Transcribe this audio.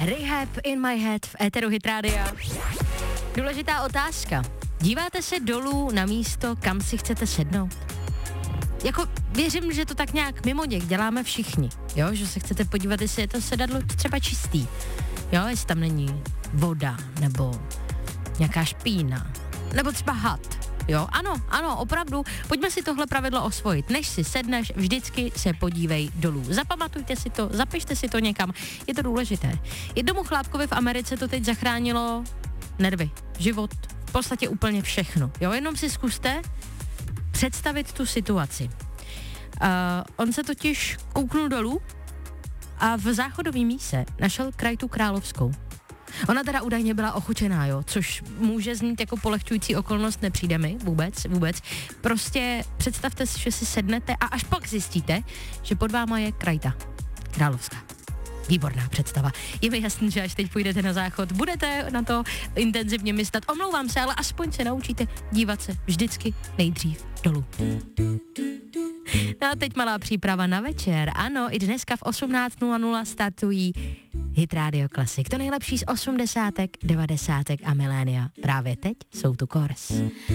Rehab in my head v éteru Hit Rádia. Důležitá otázka. Díváte se dolů na místo, kam si chcete sednout? Jako věřím, že to tak nějak mimo něk děláme všichni, jo? Že se chcete podívat, jestli je to sedadlo třeba čistý, jo? Jestli tam není voda, nebo nějaká špína, nebo třeba had. Jo, ano, opravdu, pojďme si tohle pravidlo osvojit. Než si sedneš, vždycky se podívej dolů. Zapamatujte si to, zapište si to někam, je to důležité. Jednomu chlápkovi v Americe to teď zachránilo nervy, život, v podstatě úplně všechno. Jo, jenom si zkuste představit tu situaci. On se totiž kouknul dolů a v záchodovém míse našel krajtu královskou. Ona teda údajně byla ochučená, jo, což může znít jako polehčující okolnost, nepřijde mi vůbec. Prostě představte si, že si sednete a až pak zjistíte, že pod váma je krajta královská. Výborná představa. Je mi jasný, že až teď půjdete na záchod, budete na to intenzivně myslet. Omlouvám se, ale aspoň se naučíte dívat se vždycky nejdřív dolů. No a teď malá příprava na večer. Ano, i dneska v 18:00 startují Hit Radio Classic. To nejlepší z 80., 90. a milénia. Právě teď jsou tu Kors.